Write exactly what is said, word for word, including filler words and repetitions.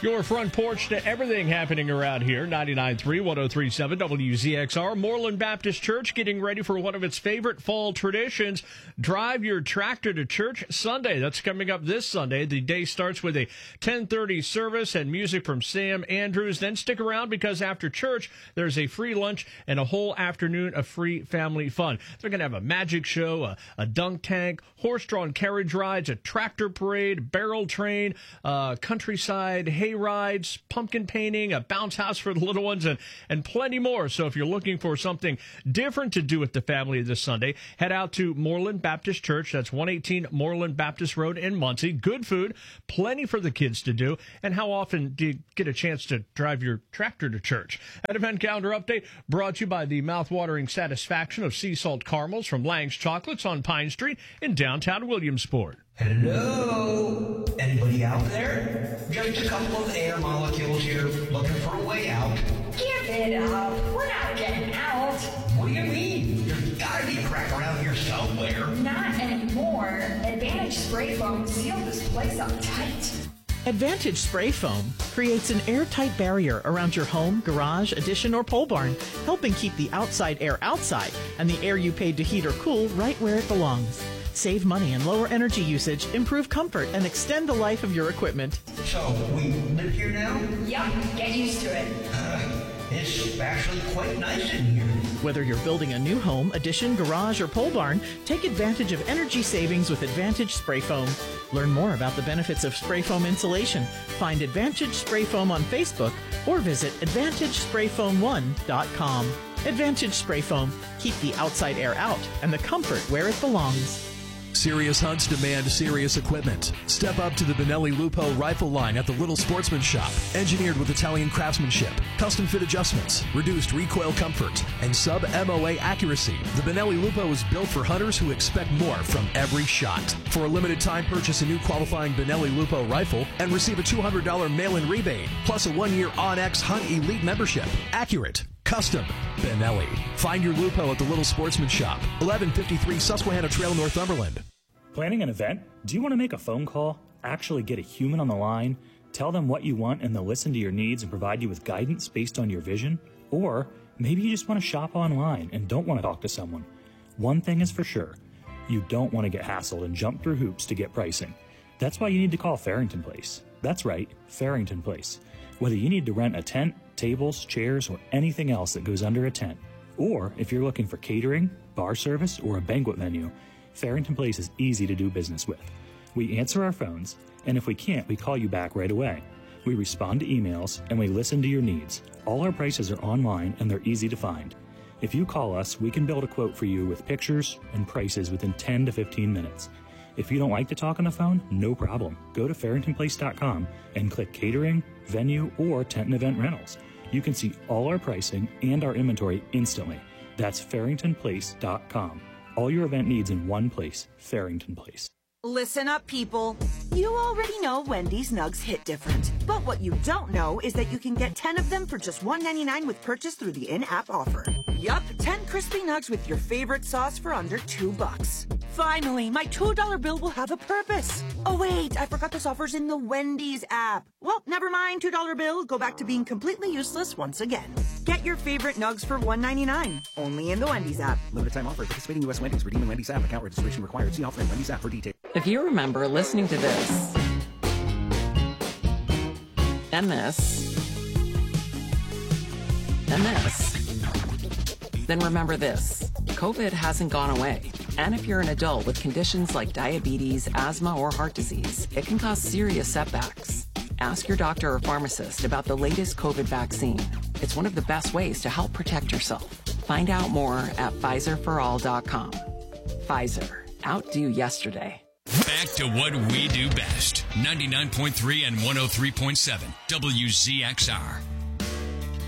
Your front porch to everything happening around here. ninety-nine point three, one oh three point seven W Z X R. Moreland Baptist Church getting ready for one of its favorite fall traditions. Drive your tractor to church Sunday. That's coming up this Sunday. The day starts with a ten thirty service and music from Sam Andrews. Then stick around because after church, there's a free lunch and a whole afternoon of free family fun. They're going to have a magic show, a, a dunk tank, horse-drawn carriage rides, a tractor parade, barrel train, uh, countryside hay rides, pumpkin painting, a bounce house for the little ones, and, and plenty more. So if you're looking for something different to do with the family this Sunday, head out to Moreland Baptist Church. That's one eighteen Moreland Baptist Road in Muncie. Good food, plenty for the kids to do. And how often do you get a chance to drive your tractor to church? An event calendar update brought to you by the mouthwatering satisfaction of sea salt caramels from Lang's Chocolates on Pine Street in downtown Williamsport. Hello? Anybody out there? Just a couple of air molecules here looking for a way out. Give it up. We're not getting out. What do you mean? There's gotta be crap around here somewhere. Not anymore. Advantage Spray Foam sealed this place up tight. Advantage Spray Foam creates an airtight barrier around your home, garage, addition, or pole barn, helping keep the outside air outside and the air you paid to heat or cool right where it belongs. Save money and lower energy usage, improve comfort, and extend the life of your equipment. So, we live here now? Yup, get used to it. Uh, it's actually quite nice in here. Whether you're building a new home, addition, garage, or pole barn, take advantage of energy savings with Advantage Spray Foam. Learn more about the benefits of spray foam insulation. Find Advantage Spray Foam on Facebook or visit advantage spray foam one dot com. Advantage Spray Foam. Keep the outside air out and the comfort where it belongs. Serious hunts demand serious equipment. Step up to the Benelli Lupo rifle line at the Little Sportsman Shop. Engineered with Italian craftsmanship, custom fit adjustments, reduced recoil comfort, and sub-M O A accuracy. The Benelli Lupo is built for hunters who expect more from every shot. For a limited time, purchase a new qualifying Benelli Lupo rifle and receive a two hundred dollars mail-in rebate, plus a one-year OnX Hunt Elite membership. Accurate. Custom. Benelli. Find your Lupo at the Little Sportsman Shop, eleven fifty-three Susquehanna Trail, Northumberland. Planning an event? Do you want to make a phone call? Actually get a human on the line? Tell them what you want and they'll listen to your needs and provide you with guidance based on your vision? Or maybe you just want to shop online and don't want to talk to someone. One thing is for sure. You don't want to get hassled and jump through hoops to get pricing. That's why you need to call Farrington Place. That's right, Farrington Place. Whether you need to rent a tent, tables, chairs, or anything else that goes under a tent, or if you're looking for catering, bar service, or a banquet venue, Farrington Place is easy to do business with. We answer our phones, and if we can't, we call you back right away. We respond to emails, and we listen to your needs. All our prices are online, and they're easy to find. If you call us, we can build a quote for you with pictures and prices within ten to fifteen minutes. If you don't like to talk on the phone, no problem. Go to farrington place dot com and click catering, venue, or tent and event rentals. You can see all our pricing and our inventory instantly. That's farrington place dot com. All your event needs in one place, Farrington Place. Listen up, people. You already know Wendy's Nugs hit different. But what you don't know is that you can get ten of them for just one ninety-nine with purchase through the in-app offer. Yup, ten crispy nugs with your favorite sauce for under two bucks. Finally, my two dollar bill will have a purpose. Oh wait, I forgot this offer's in the Wendy's app. Well, never mind, two dollar bill. Go back to being completely useless once again. Get your favorite nugs for one ninety-nine, only in the Wendy's app. Limited time offer. Participating U S Wendy's. Redeem in Wendy's app. Account registration required. See offer in Wendy's app for details. If you remember listening to this and this and this, then remember this. COVID hasn't gone away. And if you're an adult with conditions like diabetes, asthma, or heart disease, it can cause serious setbacks. Ask your doctor or pharmacist about the latest COVID vaccine. It's one of the best ways to help protect yourself. Find out more at Pfizer for all dot com. Pfizer. Outdo yesterday. Back to what we do best. ninety-nine point three and one oh three point seven W Z X R.